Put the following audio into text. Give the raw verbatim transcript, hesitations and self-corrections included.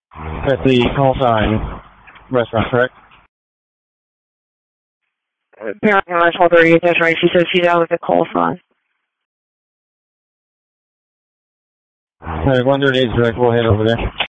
That's the call sign restaurant, correct? Apparently, I told her that's right. She said she's out with the call sign. All right, one thirty-eight, direct. We'll head over there.